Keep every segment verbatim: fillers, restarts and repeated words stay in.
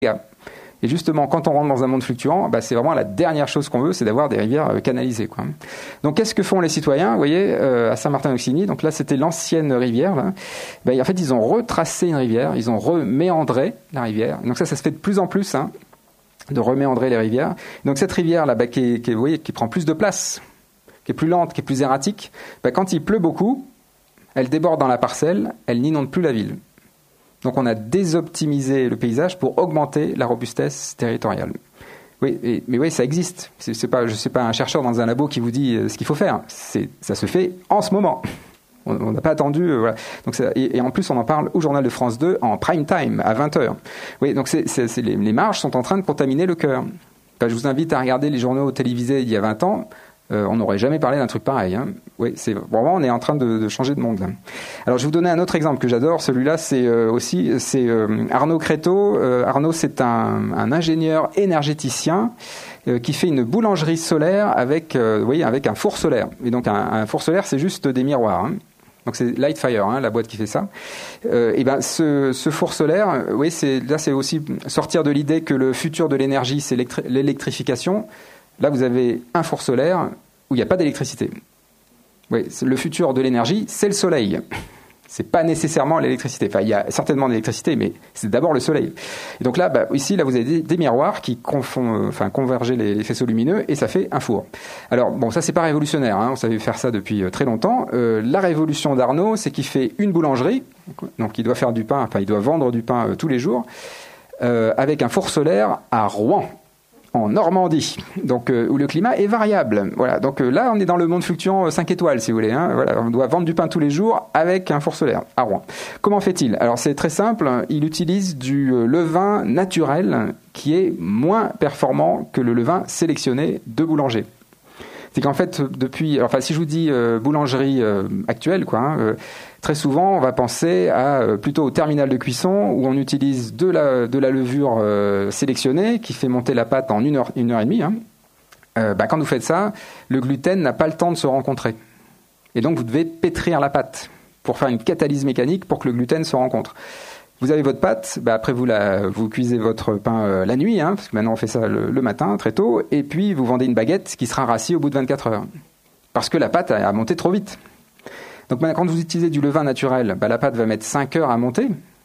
Et justement, quand on rentre dans un monde fluctuant, bah, c'est vraiment la dernière chose qu'on veut, c'est d'avoir des rivières euh, canalisées, quoi. Donc, qu'est-ce que font les citoyens? Vous voyez, euh, à Saint-Martin-d'Auxigny, donc là, c'était l'ancienne rivière. Là. Bah, en fait, ils ont retracé une rivière, ils ont reméandré la rivière. Donc ça, ça se fait de plus en plus, hein, de reméandrer les rivières. Donc cette rivière, là, bah, qui, est, qui, est, vous voyez, qui prend plus de place, qui est plus lente, qui est plus erratique, bah, quand il pleut beaucoup, elle déborde dans la parcelle, elle n'inonde plus la ville. Donc on a désoptimisé le paysage pour augmenter la robustesse territoriale. Oui, et, mais oui, ça existe. C'est, c'est pas, je ne suis pas un chercheur dans un labo qui vous dit ce qu'il faut faire. C'est, ça se fait en ce moment. On n'a pas attendu. Euh, voilà. Donc ça, et, et en plus, on en parle au Journal de France deux en prime time, à vingt heures. Oui, donc c'est, c'est, c'est les, les marges sont en train de contaminer le cœur. Enfin, je vous invite à regarder les journaux télévisés d'il y a vingt ans. Euh, on n'aurait jamais parlé d'un truc pareil. Hein. Oui, c'est vraiment, on est en train de, de changer de monde. Là. Alors, je vais vous donner un autre exemple que j'adore. Celui-là, c'est euh, aussi c'est euh, Arnaud Créteau. Euh, Arnaud, c'est un, un ingénieur énergéticien euh, qui fait une boulangerie solaire avec, euh, vous voyez, avec un four solaire. Et donc, un, un four solaire, c'est juste des miroirs. Hein. Donc c'est Lightfire, hein, la boîte qui fait ça. Euh, et ben ce, ce four solaire, oui, c'est là, c'est aussi sortir de l'idée que le futur de l'énergie, c'est l'électri- l'électrification. Là, vous avez un four solaire où il n'y a pas d'électricité. Oui, le futur de l'énergie, c'est le soleil. C'est pas nécessairement l'électricité. Enfin, il y a certainement de l'électricité, mais c'est d'abord le soleil. Et donc là, bah, ici, là, vous avez des, des miroirs qui confondent, enfin, convergent les, les faisceaux lumineux et ça fait un four. Alors, bon, ça, c'est pas révolutionnaire. Hein, on savait faire ça depuis très longtemps. Euh, la révolution d'Arnaud, c'est qu'il fait une boulangerie. Donc, il doit faire du pain, enfin, il doit vendre du pain euh, tous les jours, euh, avec un four solaire à Rouen, en Normandie, donc euh, où le climat est variable. Voilà. Donc euh, là, on est dans le monde fluctuant euh, cinq étoiles, si vous voulez. Hein. Voilà. On doit vendre du pain tous les jours avec un four solaire à Rouen. Comment fait-il? Alors c'est très simple. Il utilise du euh, levain naturel qui est moins performant que le levain sélectionné de boulanger. C'est qu'en fait, depuis, alors, enfin, si je vous dis euh, boulangerie euh, actuelle, quoi, hein, euh, très souvent, on va penser à euh, plutôt au terminal de cuisson où on utilise de la de la levure euh, sélectionnée qui fait monter la pâte en une heure, une heure et demie. Hein. Euh, bah, quand vous faites ça, le gluten n'a pas le temps de se rencontrer, et donc vous devez pétrir la pâte pour faire une catalyse mécanique pour que le gluten se rencontre. Vous avez votre pâte, bah après vous la, vous cuisez votre pain euh, la nuit, hein, parce que maintenant on fait ça le, le matin, très tôt, et puis vous vendez une baguette qui sera rassie au bout de vingt-quatre heures, parce que la pâte a, a monté trop vite. Donc maintenant, quand vous utilisez du levain naturel, bah, la pâte va mettre cinq heures à monter.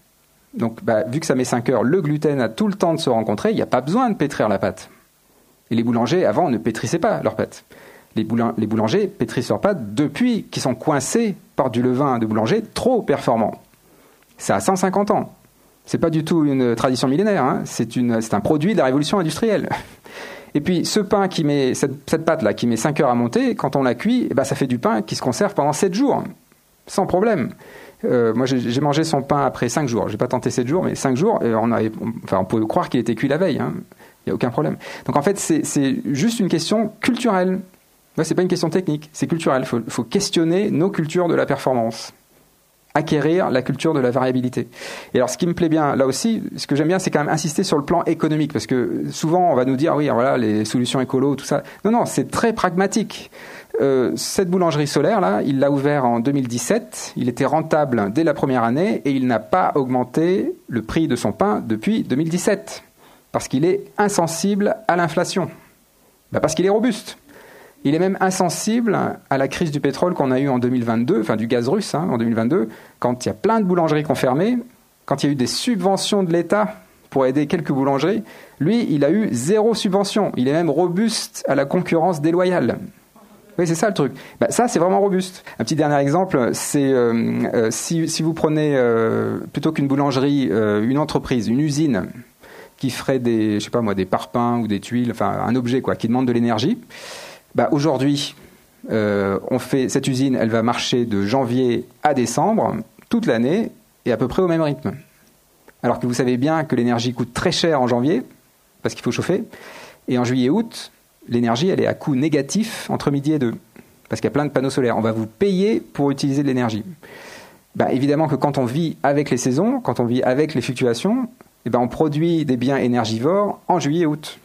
Donc bah, vu que ça met cinq heures, le gluten a tout le temps de se rencontrer, il n'y a pas besoin de pétrir la pâte. Et les boulangers, avant, ne pétrissaient pas leur pâte. Les, boulin- les boulangers pétrissent leur pâte depuis qu'ils sont coincés par du levain de boulanger trop performant. Ça a cent cinquante ans. C'est pas du tout une tradition millénaire, hein. c'est, une, c'est un produit de la révolution industrielle. Et puis ce pain qui met, cette, cette pâte-là qui met cinq heures à monter, quand on la cuit, eh ben, ça fait du pain qui se conserve pendant sept jours, sans problème. Euh, moi j'ai, j'ai mangé son pain après cinq jours, j'ai pas tenté sept jours, mais cinq jours, et on, avait, on, enfin, on pouvait croire qu'il était cuit la veille, hein. Il n'y a aucun problème. Donc en fait c'est, c'est juste une question culturelle. Ouais, c'est pas une question technique, c'est culturel. Il faut, faut questionner nos cultures de la performance. Acquérir la culture de la variabilité. Et alors, ce qui me plaît bien, là aussi, ce que j'aime bien, c'est quand même insister sur le plan économique, parce que souvent, on va nous dire, oui, voilà, les solutions écolo, tout ça. Non, non, c'est très pragmatique. Euh, cette boulangerie solaire, là, il l'a ouvert en deux mille dix-sept, il était rentable dès la première année, et il n'a pas augmenté le prix de son pain depuis deux mille dix-sept, parce qu'il est insensible à l'inflation. Ben parce qu'il est robuste. Il est même insensible à la crise du pétrole qu'on a eue en deux mille vingt-deux, enfin du gaz russe hein, en deux mille vingt-deux, quand il y a plein de boulangeries qui ont fermé, quand il y a eu des subventions de l'État pour aider quelques boulangeries, lui, il a eu zéro subvention. Il est même robuste à la concurrence déloyale. Oui, c'est ça le truc. Ben, ça, c'est vraiment robuste. Un petit dernier exemple, c'est euh, euh, si, si vous prenez, euh, plutôt qu'une boulangerie, euh, une entreprise, une usine qui ferait des, je sais pas moi, des parpaings ou des tuiles, enfin un objet quoi, qui demande de l'énergie, bah, aujourd'hui, euh, on fait, cette usine, elle va marcher de janvier à décembre, toute l'année, et à peu près au même rythme. Alors que vous savez bien que l'énergie coûte très cher en janvier, parce qu'il faut chauffer, et en juillet et août, l'énergie, elle est à coût négatif entre midi et deux, parce qu'il y a plein de panneaux solaires. On va vous payer pour utiliser de l'énergie. Bah, évidemment que quand on vit avec les saisons, quand on vit avec les fluctuations, eh ben, on produit des biens énergivores en juillet et août.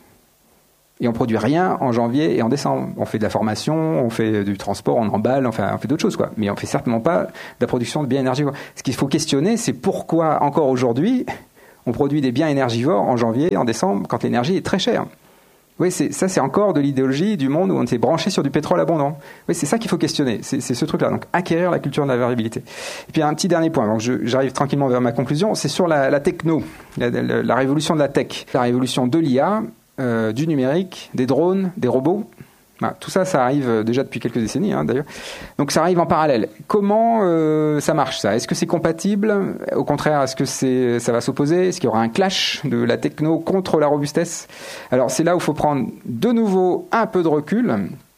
Et on produit rien en janvier et en décembre. On fait de la formation, on fait du transport, on emballe, enfin, on fait d'autres choses, quoi. Mais on fait certainement pas de la production de biens énergivores. Ce qu'il faut questionner, c'est pourquoi, encore aujourd'hui, On produit des biens énergivores en janvier, en décembre, quand l'énergie est très chère. Oui, c'est, ça, c'est encore de l'idéologie du monde où on s'est branché sur du pétrole abondant. Oui, c'est ça qu'il faut questionner. C'est, c'est ce truc-là. Donc, acquérir la culture de la variabilité. Et puis, un petit dernier point. Donc, je, j'arrive tranquillement vers ma conclusion. C'est sur la, la techno, la, la, la révolution de la tech, la révolution de l'I A, euh, du numérique, des drones, des robots. Voilà, tout ça, ça arrive déjà depuis quelques décennies, hein, d'ailleurs. Donc, ça arrive en parallèle. Comment euh, ça marche, ça ? Est-ce que c'est compatible ? Au contraire, est-ce que c'est, ça va s'opposer ? Est-ce qu'il y aura un clash de la techno contre la robustesse ? Alors, c'est là où il faut prendre de nouveau un peu de recul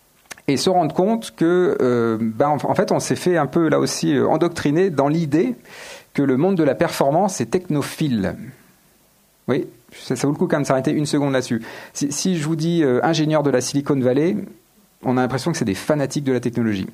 et se rendre compte que, euh, ben, en fait, on s'est fait un peu, là aussi, endoctriner dans l'idée que le monde de la performance est technophile. Oui, ça, ça vaut le coup quand même de s'arrêter une seconde là-dessus. Si, si je vous dis euh, ingénieur de la Silicon Valley, on a l'impression que c'est des fanatiques de la technologie.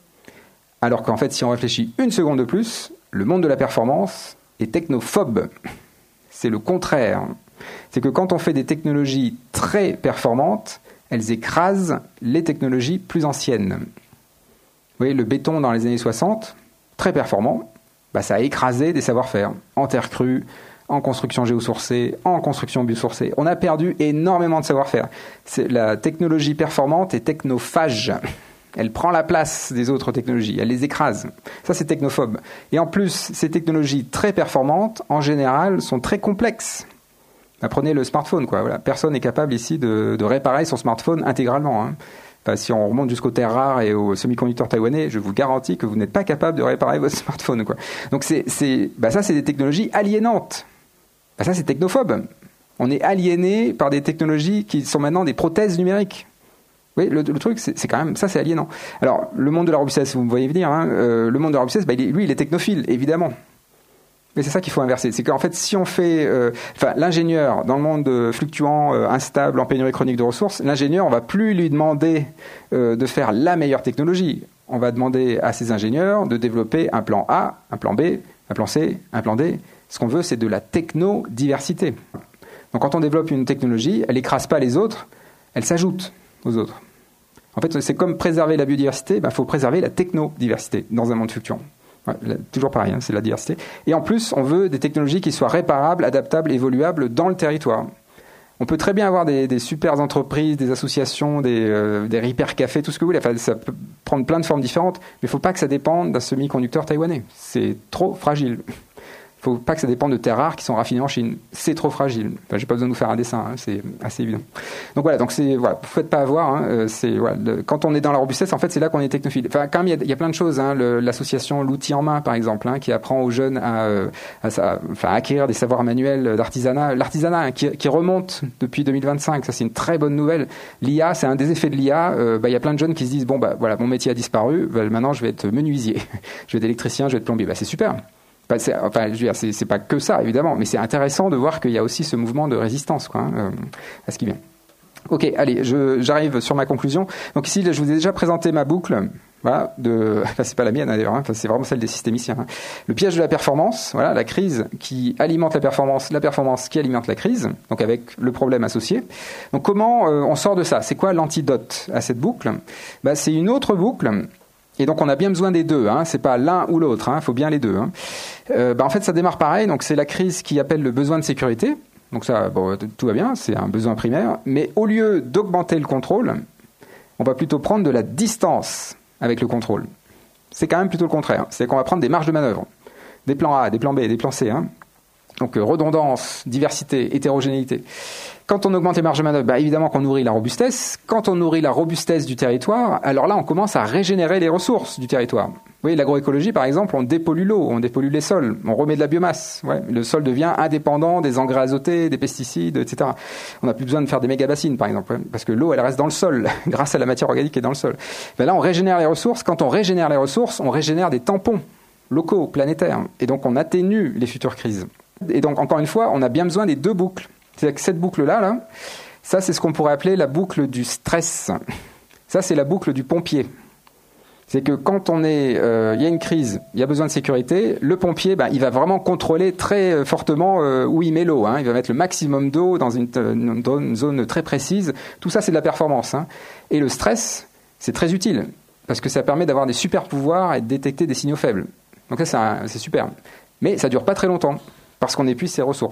Alors qu'en fait, si on réfléchit une seconde de plus, le monde de la performance est technophobe. C'est le contraire. C'est que quand on fait des technologies très performantes, elles écrasent les technologies plus anciennes. Vous voyez, le béton dans les années soixante, très performant, bah, ça a écrasé des savoir-faire en terre crue, en construction géosourcée, en construction biosourcée. On a perdu énormément de savoir-faire. C'est, la technologie performante est technophage. Elle prend la place des autres technologies, elle les écrase. Ça, c'est technophobe. Et en plus, ces technologies très performantes, en général, sont très complexes. Prenez le smartphone, quoi. Voilà. Personne n'est capable ici de, de réparer son smartphone intégralement, hein. Enfin, si on remonte jusqu'aux terres rares et aux semi-conducteurs taïwanais, je vous garantis que vous n'êtes pas capable de réparer votre smartphone, quoi. Donc, c'est, c'est, bah ça, c'est des technologies aliénantes. Bah ça, c'est technophobe. On est aliéné par des technologies qui sont maintenant des prothèses numériques. Oui, le, le truc, c'est, c'est quand même ça, c'est aliénant. Alors, le monde de la robustesse, vous me voyez venir, hein, euh, le monde de la robustesse, bah, il est, lui, il est technophile, évidemment. Mais c'est ça qu'il faut inverser. C'est qu'en fait, si on fait, euh, enfin, l'ingénieur dans le monde euh, fluctuant, euh, instable, en pénurie chronique de ressources, l'ingénieur, on va plus lui demander euh, de faire la meilleure technologie. On va demander à ces ingénieurs de développer un plan A, un plan B, un plan C, un plan D. Ce qu'on veut, c'est de la technodiversité. Donc, quand on développe une technologie, elle n'écrase pas les autres, elle s'ajoute aux autres. En fait, c'est comme préserver la biodiversité, il ben, faut préserver la technodiversité dans un monde fluctuant. Ouais, toujours pareil, hein, c'est la diversité. Et en plus, on veut des technologies qui soient réparables, adaptables, évoluables dans le territoire. On peut très bien avoir des, des super entreprises, des associations, des, euh, des hyper-cafés, tout ce que vous voulez. Enfin, ça peut prendre plein de formes différentes, mais il ne faut pas que ça dépende d'un semi-conducteur taïwanais. C'est trop fragile. Il ne faut pas que ça dépende de terres rares qui sont raffinées en Chine. C'est trop fragile. Enfin, je n'ai pas besoin de vous faire un dessin, hein, c'est assez évident. Donc voilà, donc c'est, voilà, vous ne faites pas avoir. Hein, c'est, voilà, le, quand on est dans la robustesse, en fait, c'est là qu'on est technophile. Enfin, quand même, il y, y a plein de choses. Hein, le, l'association L'Outil en main, par exemple, hein, qui apprend aux jeunes à, à, à, enfin, à acquérir des savoirs manuels d'artisanat. L'artisanat hein, qui, qui remonte depuis deux mille vingt-cinq, ça c'est une très bonne nouvelle. L'I A, c'est un des effets de l'I A. Euh, bah, y a plein de jeunes qui se disent, bon, bah, voilà, mon métier a disparu, bah, maintenant je vais être menuisier, je vais être électricien, je vais être plombier. Bah, c'est super. C'est, enfin, je veux dire, c'est, c'est pas que ça, évidemment, mais c'est intéressant de voir qu'il y a aussi ce mouvement de résistance, quoi, hein, à ce qui vient. Ok, allez, je, j'arrive sur ma conclusion. Donc ici, je vous ai déjà présenté ma boucle. Voilà, de, enfin, c'est pas la mienne hein, d'ailleurs, hein, enfin, c'est vraiment celle des systémiciens. Hein. Le piège de la performance, voilà, la crise qui alimente la performance, la performance qui alimente la crise, donc avec le problème associé. Donc comment euh, on sort de ça ? C'est quoi l'antidote à cette boucle ? Bah, c'est une autre boucle. Et donc on a bien besoin des deux, hein. C'est pas l'un ou l'autre, il hein. faut bien les deux. Hein. Euh, bah en fait ça démarre pareil, donc c'est la crise qui appelle le besoin de sécurité, donc ça bon, tout va bien, c'est un besoin primaire, mais au lieu d'augmenter le contrôle, on va plutôt prendre de la distance avec le contrôle. C'est quand même plutôt le contraire, c'est qu'on va prendre des marges de manœuvre, des plans A, des plans B, des plans C, hein. Donc euh, redondance, diversité, hétérogénéité. Quand on augmente les marges de manœuvre, bah, évidemment qu'on nourrit la robustesse. Quand on nourrit la robustesse du territoire, alors là, on commence à régénérer les ressources du territoire. Vous voyez, l'agroécologie, par exemple, on dépollue l'eau, on dépollue les sols, on remet de la biomasse. Ouais, le sol devient indépendant des engrais azotés, des pesticides, et cetera. On n'a plus besoin de faire des méga-bassines, par exemple, parce que l'eau, elle reste dans le sol, grâce à la matière organique qui est dans le sol. Ben là, on régénère les ressources. Quand on régénère les ressources, on régénère des tampons locaux, planétaires. Et donc, on atténue les futures crises. Et donc, encore une fois, on a bien besoin des deux boucles. C'est-à-dire que cette boucle-là, là, ça, c'est ce qu'on pourrait appeler la boucle du stress. Ça, c'est la boucle du pompier. C'est que quand on est, euh, il y a une crise, il y a besoin de sécurité, le pompier, ben, il va vraiment contrôler très fortement euh, où il met l'eau. Hein. Il va mettre le maximum d'eau dans une, une, une zone très précise. Tout ça, c'est de la performance. Hein. Et le stress, c'est très utile parce que ça permet d'avoir des super pouvoirs et de détecter des signaux faibles. Donc ça, c'est, un, c'est super. Mais ça dure pas très longtemps parce qu'on épuise ses ressources.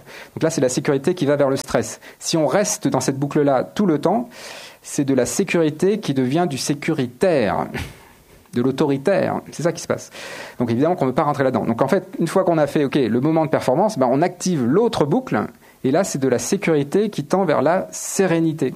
Donc là, c'est la sécurité qui va vers le stress. Si on reste dans cette boucle-là tout le temps, c'est de la sécurité qui devient du sécuritaire, de l'autoritaire. C'est ça qui se passe. Donc évidemment qu'on ne veut pas rentrer là-dedans. Donc en fait, une fois qu'on a fait okay, le moment de performance, ben, on active l'autre boucle, et là, c'est de la sécurité qui tend vers la sérénité.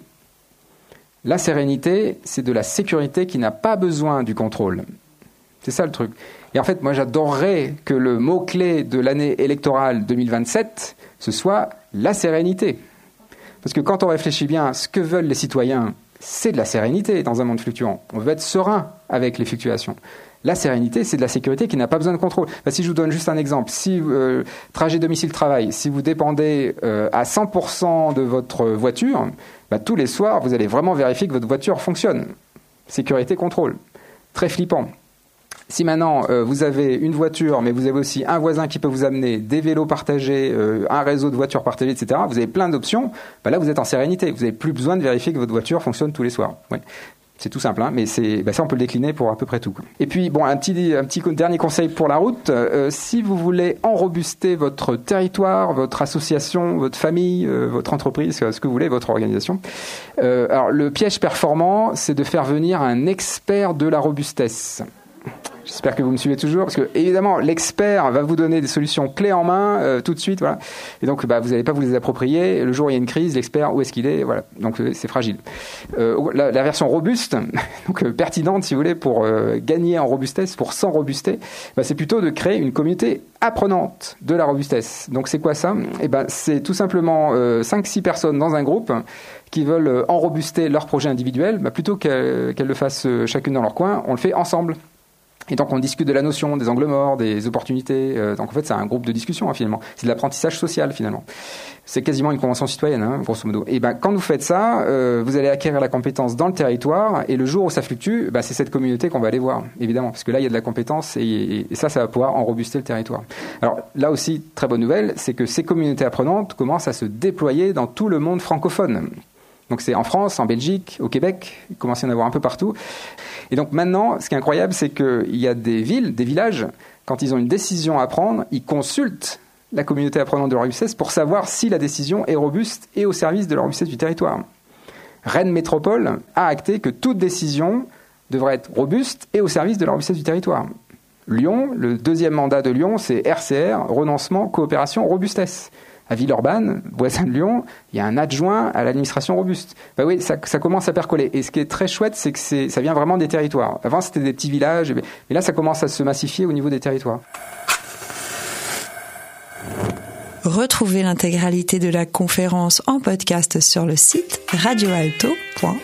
La sérénité, c'est de la sécurité qui n'a pas besoin du contrôle. C'est ça le truc. Et en fait, moi, j'adorerais que le mot-clé de l'année électorale deux mille vingt-sept, ce soit la sérénité. Parce que quand on réfléchit bien, ce que veulent les citoyens, c'est de la sérénité dans un monde fluctuant. On veut être serein avec les fluctuations. La sérénité, c'est de la sécurité qui n'a pas besoin de contrôle. Enfin, si je vous donne juste un exemple, si euh, trajet domicile-travail, si vous dépendez euh, à cent pour cent de votre voiture, bah, tous les soirs, vous allez vraiment vérifier que votre voiture fonctionne. Sécurité-contrôle. Très flippant. Si maintenant euh, vous avez une voiture, mais vous avez aussi un voisin qui peut vous amener, des vélos partagés, euh, un réseau de voitures partagées, et cetera, vous avez plein d'options, bah là vous êtes en sérénité. Vous n'avez plus besoin de vérifier que votre voiture fonctionne tous les soirs. Ouais. C'est tout simple, hein, mais c'est, bah ça on peut le décliner pour à peu près tout. Et puis bon, un petit, un petit dernier conseil pour la route. Euh, si vous voulez enrobuster votre territoire, votre association, votre famille, euh, votre entreprise, ce que vous voulez, votre organisation, euh, alors le piège performant, c'est de faire venir un expert de la robustesse. J'espère que vous me suivez toujours, parce que évidemment l'expert va vous donner des solutions clés en main euh, tout de suite, voilà. Et donc bah, vous n'allez pas vous les approprier. Le jour où il y a une crise, l'expert où est-ce qu'il est, voilà. Donc euh, c'est fragile. Euh, la, la version robuste, donc euh, pertinente si vous voulez pour euh, gagner en robustesse, pour s'enrobuster, bah, c'est plutôt de créer une communauté apprenante de la robustesse. Donc c'est quoi ça ? Et ben c'est tout simplement euh, cinq six personnes dans un groupe qui veulent enrobuster leur projet individuel, bah, plutôt qu'elles, qu'elles le fassent chacune dans leur coin, on le fait ensemble. Et donc on discute de la notion, des angles morts, des opportunités. Euh, donc en fait c'est un groupe de discussion hein, finalement. C'est de l'apprentissage social finalement. C'est quasiment une convention citoyenne, hein, grosso modo. Et ben quand vous faites ça, euh, vous allez acquérir la compétence dans le territoire. Et le jour où ça fluctue, ben, c'est cette communauté qu'on va aller voir, évidemment, parce que là il y a de la compétence et, et, et ça, ça va pouvoir enrobuster le territoire. Alors là aussi, très bonne nouvelle, c'est que ces communautés apprenantes commencent à se déployer dans tout le monde francophone. Donc c'est en France, en Belgique, au Québec, il commence à y en avoir un peu partout. Et donc maintenant, ce qui est incroyable, c'est qu'il y a des villes, des villages, quand ils ont une décision à prendre, ils consultent la communauté apprenante de la robustesse pour savoir si la décision est robuste et au service de la robustesse du territoire. Rennes Métropole a acté que toute décision devrait être robuste et au service de la robustesse du territoire. Lyon, le deuxième mandat de Lyon, c'est R C R, renoncement, coopération, robustesse. À Villeurbanne, voisin de Lyon, il y a un adjoint à l'administration robuste. Ben oui, ça, ça commence à percoler. Et ce qui est très chouette, c'est que c'est, ça vient vraiment des territoires. Avant, c'était des petits villages, mais là, ça commence à se massifier au niveau des territoires. Retrouvez l'intégralité de la conférence en podcast sur le site radio alto point